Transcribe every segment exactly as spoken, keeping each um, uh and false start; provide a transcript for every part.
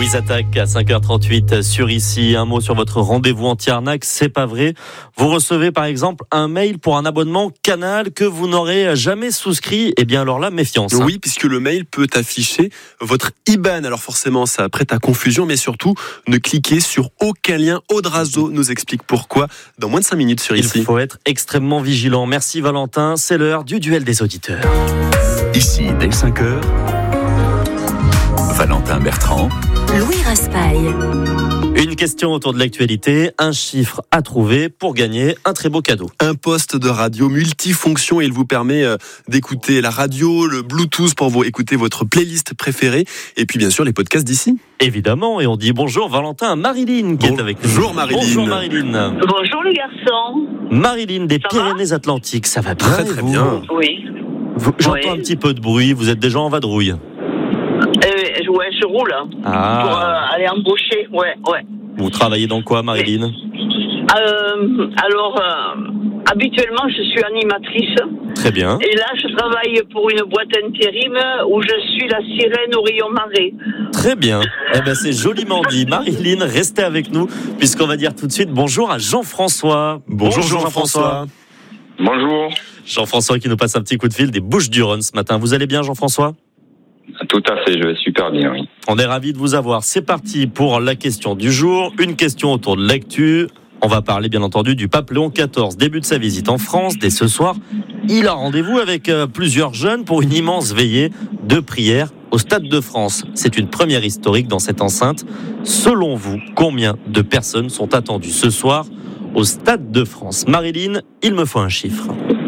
Ils attaquent à cinq heures trente-huit sur Ici. Un mot sur votre rendez-vous anti-arnaque, c'est pas vrai. Vous recevez par exemple un mail pour un abonnement Canal que vous n'aurez jamais souscrit. Eh bien alors là, méfiance. Hein. Oui, puisque le mail peut afficher votre I B A N. Alors forcément, ça prête à confusion, mais surtout, ne cliquez sur aucun lien. Audrazo nous explique pourquoi dans moins de cinq minutes sur Ici. Il faut être extrêmement vigilant. Merci Valentin, c'est l'heure du duel des auditeurs. Ici, dès cinq heures, Valentin Bertrand, Louis Raspail. Une question autour de l'actualité, un chiffre à trouver pour gagner un très beau cadeau. Un poste de radio multifonction, il vous permet d'écouter la radio, le Bluetooth pour vous écouter votre playlist préférée et puis bien sûr les podcasts d'Ici. Évidemment, et on dit bonjour Valentin à Marilyn qui bon, est avec nous. Bonjour Marilyn. Bonjour Marilyn. Bonjour les garçons. Marilyn des Ça Pyrénées-Atlantiques, ça va bien? Très très vous bien. Oui. Vous, j'entends Oui. un petit peu de bruit, vous êtes déjà en vadrouille. Euh, ouais, je roule hein, Ah. pour euh, aller embaucher. Ouais, ouais. Vous travaillez dans quoi, Marilyn? Euh, alors, euh, habituellement, je suis animatrice. Très bien. Et là, je travaille pour une boîte intérim où je suis la sirène au rayon marée. Très bien. Eh ben, c'est joliment dit. Marilyn, restez avec nous, puisqu'on va dire tout de suite bonjour à Jean-François. Bonjour Jean-François. Bonjour. Jean-François qui nous passe un petit coup de fil des Bouches-du-Rhône ce matin. Vous allez bien, Jean-François? Tout à fait, je vais super bien, oui. On est ravis de vous avoir. C'est parti pour la question du jour. Une question autour de l'actu. On va parler bien entendu du pape Léon quatorze. Début de sa visite en France. Dès ce soir, il a rendez-vous avec plusieurs jeunes pour une immense veillée de prière au Stade de France. C'est une première historique dans cette enceinte. Selon vous, combien de personnes sont attendues ce soir au Stade de France? Marilyn, il me faut un chiffre.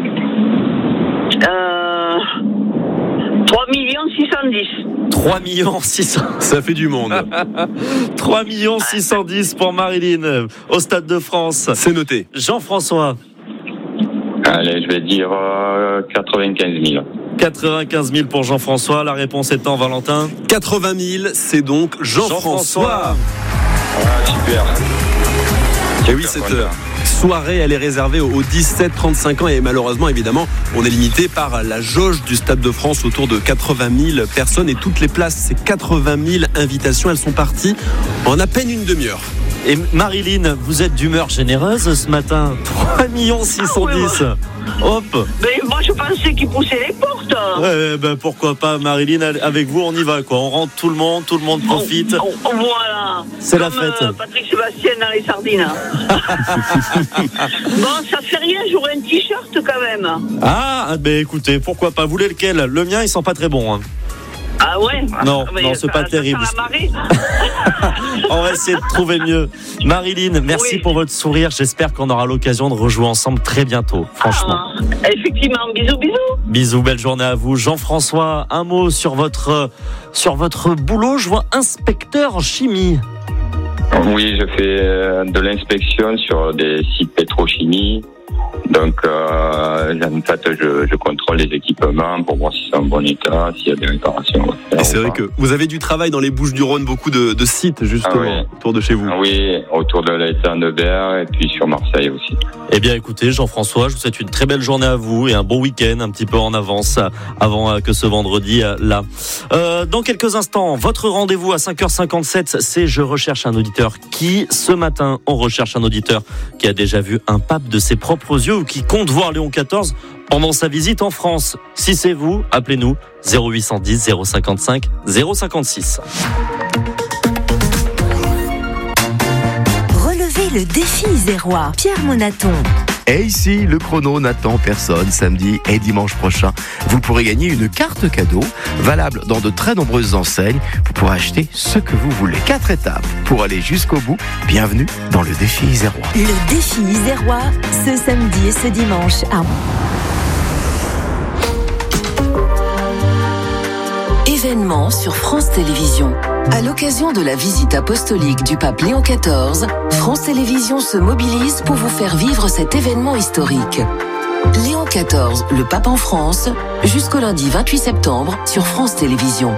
Euh, trois millions six cent dix. trois millions six cents. Ça fait du monde. trois millions six cent dix pour Marilyn au Stade de France. C'est noté. Jean-François. Allez, je vais dire euh, quatre-vingt-quinze mille. quatre-vingt-quinze mille pour Jean-François. La réponse étant Valentin. quatre-vingt mille, c'est donc Jean-François. Ah, super. Et oui, cette euh, soirée, elle est réservée aux dix-sept trente-cinq ans et malheureusement, évidemment, on est limité par la jauge du Stade de France autour de quatre-vingt mille personnes et toutes les places, ces quatre-vingt mille invitations, elles sont parties en à peine une demi-heure. Et Marilyn, vous êtes d'humeur généreuse ce matin. trois millions six cent dix. Hop. Mais moi, je pensais qu'ils poussaient les portes. Ouais, ben pourquoi pas, Marilyn, avec vous, on y va, quoi. On rentre tout le monde, tout le monde profite. Oh, oh, voilà. C'est la Comme, fête. Euh, Patrick Sébastien dans les sardines. Bon, ça fait rien, j'aurai un t-shirt quand même. Ah, ben écoutez, pourquoi pas. Vous voulez lequel? Le mien, il sent pas très bon. Hein. Ah ouais? Non, Mais non, c'est ça, pas ça terrible. sent la marée. On va essayer de trouver mieux. Marilyn, merci Oui. pour votre sourire. J'espère qu'on aura l'occasion de rejouer ensemble très bientôt, franchement. Ah, effectivement, bisous, bisous. Bisous, belle journée à vous. Jean-François, un mot sur votre, sur votre boulot. Je vois inspecteur en chimie. Oui, je fais euh, de l'inspection sur des sites pétrochimie. Donc, euh, en fait, je, je contrôle les équipements pour voir si c'est en bon état, s'il y a des réparations. Et c'est vrai que vous avez du travail dans les Bouches-du-Rhône, beaucoup de, de sites justement Ah oui. autour de chez vous. Oui, autour de l'étang de Berre et puis sur Marseille aussi. Eh bien, écoutez, Jean-François, je vous souhaite une très belle journée à vous et un bon week-end un petit peu en avance avant que ce vendredi là. Euh, dans quelques instants, votre rendez-vous à cinq heures cinquante-sept, c'est Je recherche un auditeur qui, ce matin, on recherche un auditeur qui a déjà vu un pape de ses propres yeux ou qui compte voir Léon quatorze pendant sa visite en France. Si c'est vous, appelez-nous zéro huit cent dix zéro cinquante-cinq zéro cinquante-six. Relevez le défi zérois. Pierre Monaton. Et ici, le chrono n'attend personne. Samedi et dimanche prochain, vous pourrez gagner une carte cadeau valable dans de très nombreuses enseignes. Vous pourrez acheter ce que vous voulez. Quatre étapes pour aller jusqu'au bout. Bienvenue dans le défi zérois. Le défi zérois, ce samedi et ce dimanche à... Événement sur France Télévisions. À l'occasion de la visite apostolique du pape Léon quatorze, France Télévisions se mobilise pour vous faire vivre cet événement historique. Léon quatorze, le pape en France, jusqu'au lundi vingt-huit septembre sur France Télévisions.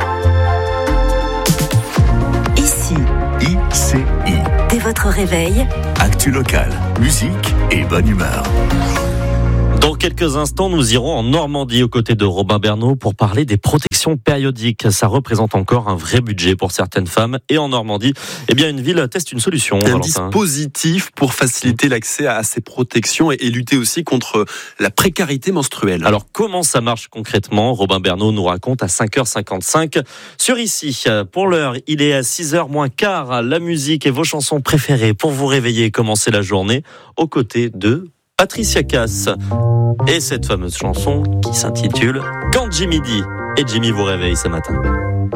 Ici, I C I. dès votre réveil, Actu locale, musique et bonne humeur. Dans quelques instants, nous irons en Normandie aux côtés de Robin Bernot pour parler des protections. protection périodique. Ça représente encore un vrai budget pour certaines femmes. Et en Normandie, eh bien, une ville teste une solution. Un Valentin. dispositif pour faciliter l'accès à ces protections et, et lutter aussi contre la précarité menstruelle. Alors, comment ça marche concrètement ? Robin Bernot nous raconte à cinq heures cinquante-cinq sur Ici. Pour l'heure, il est à six heures moins quart. La musique et vos chansons préférées pour vous réveiller et commencer la journée aux côtés de Patricia Cass. Et cette fameuse chanson qui s'intitule « Quand Jimmy dit » et Jimmy vous réveille ce matin.